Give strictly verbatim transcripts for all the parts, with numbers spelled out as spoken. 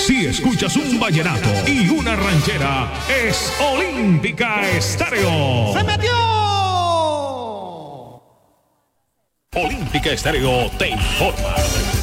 Si escuchas un vallenato y una ranchera, es Olímpica Estéreo. ¡Se metió! Olímpica Estéreo te informa.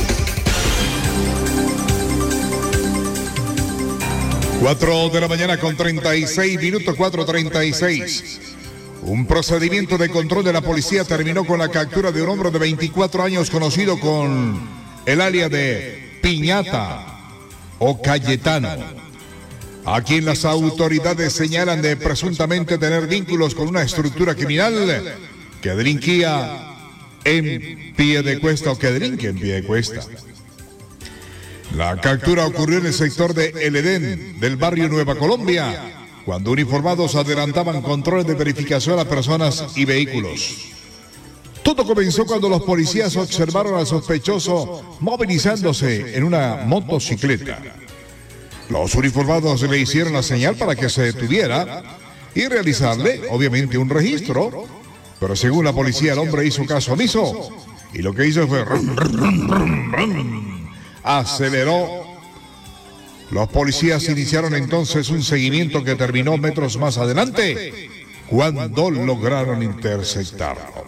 Cuatro de la mañana con treinta y seis minutos, cuatro treinta y seis. Un procedimiento de control de la policía terminó con la captura de un hombre de veinticuatro años conocido con el alias de Piñata o Cayetano, a quien las autoridades señalan de presuntamente tener vínculos con una estructura criminal que delinquía en Piedecuesta o que delinque en Piedecuesta. La captura ocurrió en el sector de El Edén, del barrio Nueva Colombia, cuando uniformados adelantaban controles de verificación a personas y vehículos. Todo comenzó cuando los policías observaron al sospechoso movilizándose en una motocicleta. Los uniformados le hicieron la señal para que se detuviera y realizarle, obviamente, un registro, pero según la policía el hombre hizo caso omiso y lo que hizo fue aceleró. Los policías iniciaron entonces un seguimiento que terminó metros más adelante cuando lograron interceptarlo.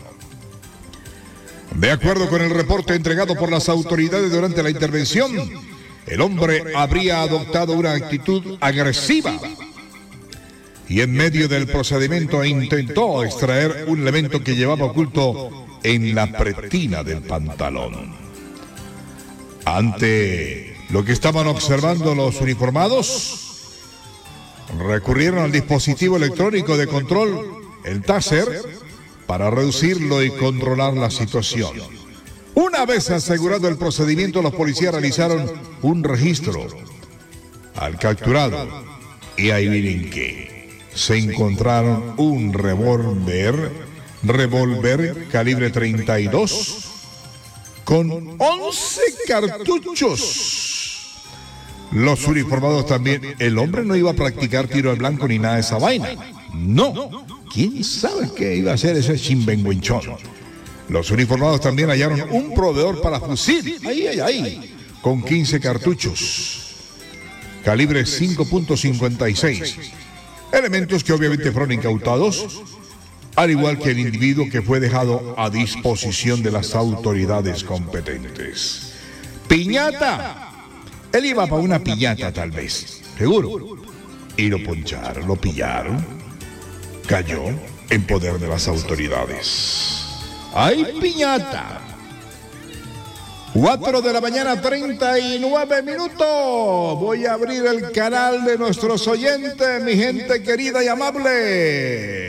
De acuerdo con el reporte entregado por las autoridades durante la intervención, el hombre habría adoptado una actitud agresiva y en medio del procedimiento intentó extraer un elemento que llevaba oculto en la pretina del pantalón. Ante lo que estaban observando los uniformados, recurrieron al dispositivo electrónico de control, el Taser, para reducirlo y controlar la situación. Una vez asegurado el procedimiento, los policías realizaron un registro al capturado y ahí miren que se encontraron un revólver, revólver calibre treinta y dos con once cartuchos. Los uniformados también. El hombre no iba a practicar tiro al blanco ni nada de esa vaina. No. ¿Quién sabe qué iba a hacer ese chimbenguenchón? Los uniformados también hallaron un proveedor para fusil. Ahí, ahí, ahí. Con quince cartuchos. Calibre cinco punto cincuenta y seis. Elementos que obviamente fueron incautados, al igual que el individuo que fue dejado a disposición de las autoridades competentes. Piñata. Él iba para una piñata tal vez, seguro. Y lo poncharon, lo pillaron. Cayó en poder de las autoridades. ¡Ay, piñata! Cuatro de la mañana, treinta y nueve minutos. Voy a abrir el canal de nuestros oyentes, mi gente querida y amable.